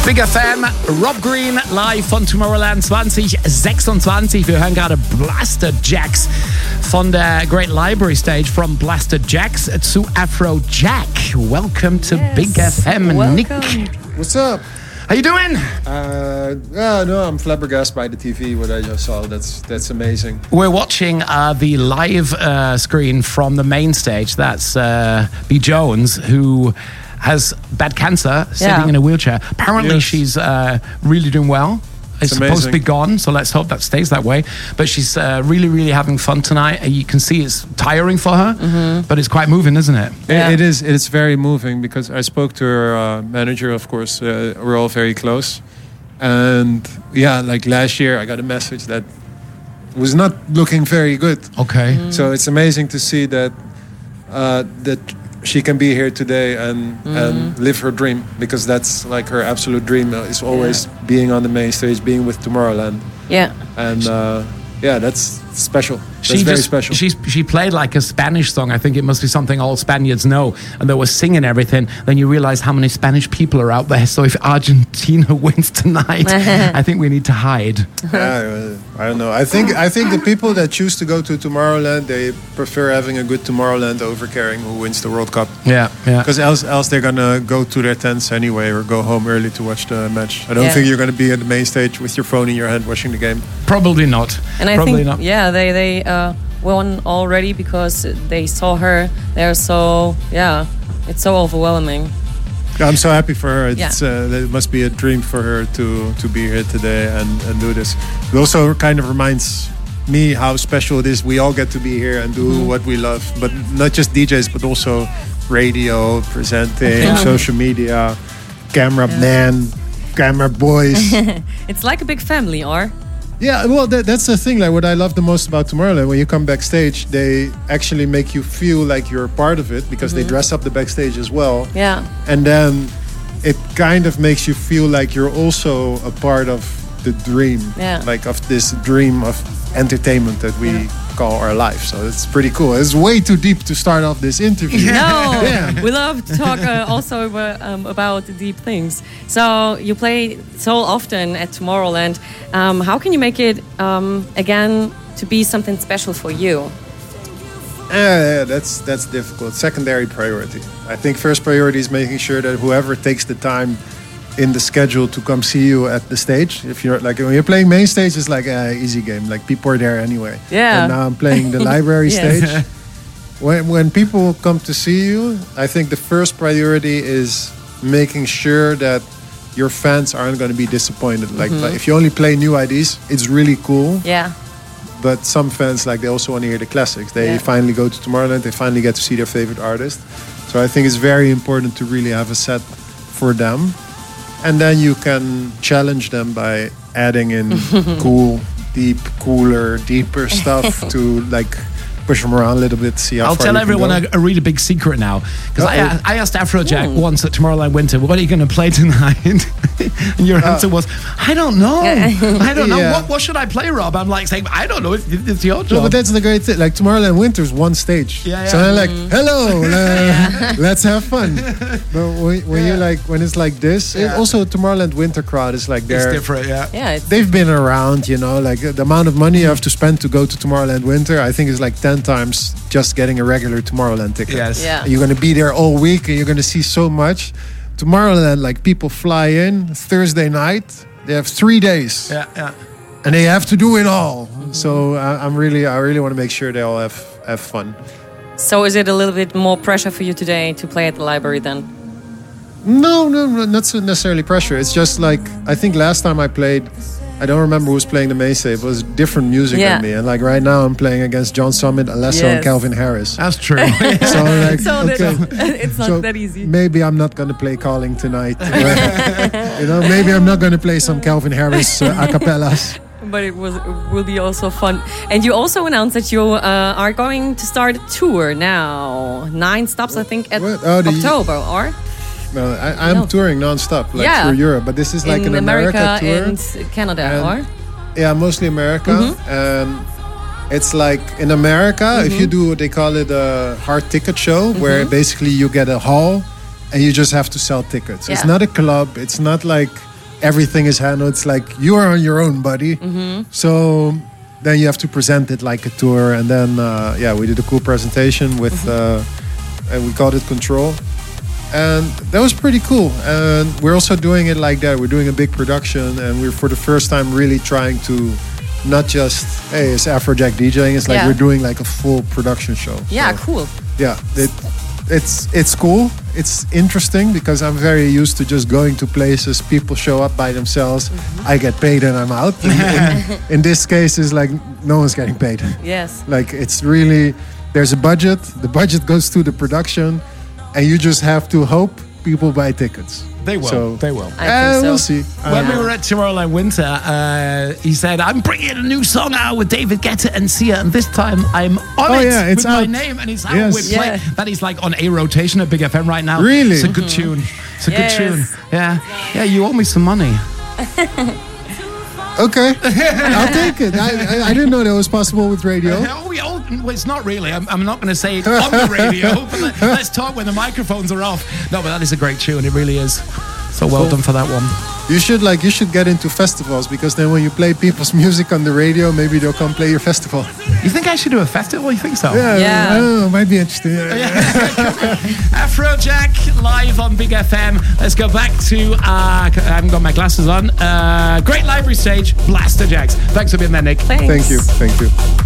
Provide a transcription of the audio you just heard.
Big FM, Rob Green live von Tomorrowland 2026. Wir hören gerade Blaster Jacks von der Great Library Stage, from Blaster Jacks zu Afrojack. Welcome to Big FM, welcome. Nick. What's up? How you doing? No, I'm flabbergasted by the TV, what I just saw. That's amazing. We're watching the live screen from the main stage. That's B. Jones, who has bad cancer, sitting in a wheelchair. Apparently, she's really doing well. It's supposed to be gone, so let's hope that stays that way. But she's really, really having fun tonight. You can see it's tiring for her, but it's quite moving, isn't it? Yeah. It is. It's very moving because I spoke to her manager, of course. We're all very close. And like last year, I got a message that was not looking very good. Okay. So it's amazing to see that she can be here today and live her dream, because that's like her absolute dream is always being on the main stage, being with Tomorrowland. Yeah. And that's special. That's very special. She played like a Spanish song. I think it must be something all Spaniards know. And they were singing everything. Then you realize how many Spanish people are out there. So if Argentina wins tonight, I think we need to hide. I don't know. I think the people that choose to go to Tomorrowland, they prefer having a good Tomorrowland over caring who wins the World Cup. Yeah. Because else they're gonna go to their tents anyway or go home early to watch the match. I don't think you're gonna be at the main stage with your phone in your hand watching the game. Probably not. And I Probably think not. they won already because they saw her. They're so it's so overwhelming. I'm so happy for her. It must be a dream for her to be here today and do this. It also kind of reminds me how special it is. We all get to be here and do what we love, but not just DJs, but also radio, presenting, social media, camera man, camera boys. It's like a big family, or? Yeah, well, that's the thing. Like, what I love the most about Tomorrowland, when you come backstage, they actually make you feel like you're a part of it, because they dress up the backstage as well. Yeah. And then it kind of makes you feel like you're also a part of the dream, like of this dream of entertainment that we call our life. So it's pretty cool. It's way too deep to start off this interview. No, we love to talk also about deep things. So you play so often at Tomorrowland. How can you make it again to be something special for you? That's difficult. Secondary priority. I think first priority is making sure that whoever takes the time in the schedule to come see you at the stage. If you're like, when you're playing main stage, it's like an easy game. Like, people are there anyway. Yeah. And now I'm playing the library stage. When people come to see you, I think the first priority is making sure that your fans aren't going to be disappointed. Like if you only play new IDs, it's really cool. Yeah. But some fans, like, they also want to hear the classics. They finally go to Tomorrowland. They finally get to see their favorite artist. So I think it's very important to really have a set for them. And then you can challenge them by adding in deeper stuff to, like, push them around a little bit, see how I'll far tell you everyone can go. a really big secret now, because I asked Afrojack once at Tomorrowland Winter, what are you going to play tonight? And your answer was, I don't know. I don't know. What should I play, Rob? I'm like saying, I don't know. It's your job. No, but that's the great thing. Like, Tomorrowland Winter's one stage. So I'm like, hello, let's have fun. But when it's like this, also Tomorrowland Winter crowd is like, it's different, they've been around, like the amount of money you have to spend to go to Tomorrowland Winter, I think is like 10 times just getting a regular Tomorrowland ticket. Yes. Yeah. You're going to be there all week and you're going to see so much. Tomorrowland, like, people fly in Thursday night. They have 3 days. And they have to do it all. So I really want to make sure they all have fun. So is it a little bit more pressure for you today to play at the library then? No, not so necessarily pressure. It's just like, I think last time I played, I don't remember who was playing the main stage. It was different music than me. And like right now I'm playing against John Summit, Alesso, and Calvin Harris. That's true. So like, it's not that easy. Maybe I'm not going to play Calling tonight. Maybe I'm not going to play some Calvin Harris a cappellas. But it will be also fun. And you also announced that you are going to start a tour now. 9 stops, I think, at October, or? No, I'm touring non-stop, through Europe. But this is like an America tour. And Canada, or? Yeah, mostly America. And it's like in America, if you do what they call it a hard ticket show, where basically you get a hall and you just have to sell tickets. It's not a club. It's not like everything is handled. It's like you are on your own, buddy. So then you have to present it like a tour. And then, we did a cool presentation with, and we called it Control. And that was pretty cool. And we're also doing it like that. We're doing a big production, and we're for the first time really trying to not just, hey, it's Afrojack DJing. It's like we're doing like a full production show. Yeah, so, cool. Yeah, it's cool. It's interesting because I'm very used to just going to places. People show up by themselves. I get paid and I'm out. In this case, it's like no one's getting paid. Yes. Like it's really, there's a budget. The budget goes to the production. And you just have to hope people buy tickets. They will. So, they will. I think so. We'll see. When we were at Tomorrowland Winter, he said, I'm bringing a new song out with David Guetta and Sia. And this time I'm on it's with out. my name. And it's out with Yeah. That is like on a rotation at Big FM right now. Really? It's a good tune. It's a good tune. Yeah. Yeah, you owe me some money. Okay, I'll take it. I didn't know that was possible with radio. Well, it's not really. I'm not going to say it on the radio, but let's talk when the microphones are off. No, but that is a great tune. It really is. So well done for that one. You should get into festivals, because then when you play people's music on the radio, maybe they'll come play your festival. You think I should do a festival? You think so? Yeah. I don't know, might be interesting. Afrojack live on Big FM. Let's go back to, I haven't got my glasses on. Great Library Stage, Blaster Jacks. Thanks for being there, Nick. Thanks. Thank you.